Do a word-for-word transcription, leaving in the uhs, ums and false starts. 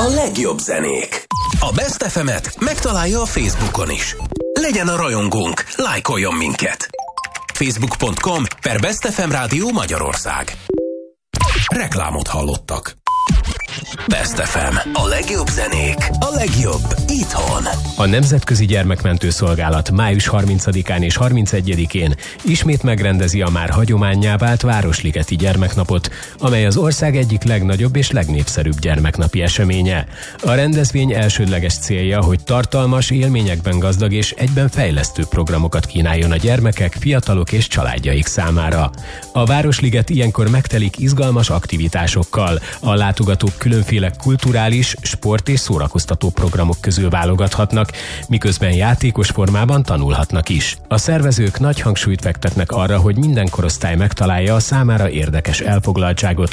A legjobb zenék. A Best ef emet megtalálja a Facebookon is. Legyen a rajongónk, lájkoljon minket. facebook pont com per Best ef em Rádió Magyarország. Reklámot hallottak. Best ef em. A legjobb zenék. A legjobb itthon. A Nemzetközi Gyermekmentő Szolgálat május harmincadikán és harmincegyedikén ismét megrendezi a már hagyománnyá vált Városligeti Gyermeknapot, amely az ország egyik legnagyobb és legnépszerűbb gyermeknapi eseménye. A rendezvény elsődleges célja, hogy tartalmas, élményekben gazdag és egyben fejlesztő programokat kínáljon a gyermekek, fiatalok és családjaik számára. A Városliget ilyenkor megtelik izgalmas aktivitásokkal, a látogatók különféle kulturális, sport és szórakoztató programok közül válogathatnak, miközben játékos formában tanulhatnak is. A szervezők nagy hangsúlyt fektetnek arra, hogy minden korosztály megtalálja a számára érdekes elfoglaltságot,